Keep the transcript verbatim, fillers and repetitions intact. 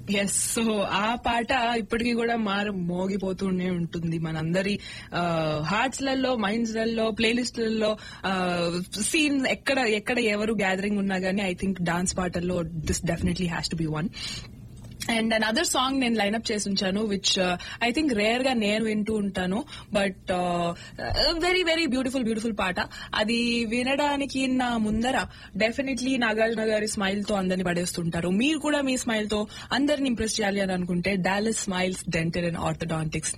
Yes, so ఆ పాట ఇప్పటికీ కూడా మారు మోగిపోతూనే ఉంటుంది మనందరి హార్ట్స్ లలో, మైండ్స్ లలో, ప్లేలిస్ట్లలో. సీన్ ఎక్కడ ఎక్కడ ఎవరు గ్యాదరింగ్ ఉన్నా గానీ ఐ థింక్ డాన్స్ పాటల్లో this definitely has to be one. And another song నేను లైన్అప్ చేసి ఉంచాను విచ్ ఐ థింక్ రేర్ గా నేను వింటూ ఉంటాను, but very very beautiful beautiful పాట. అది వినడానికి నా ముందర డెఫినెట్లీ నాగార్జున గారి స్మైల్ తో అందరిని పడేస్తుంటారు. మీరు కూడా మీ స్మైల్ తో అందరిని ఇంప్రెస్ చేయాలి అని అనుకుంటే Dallas smiles dental and orthodontics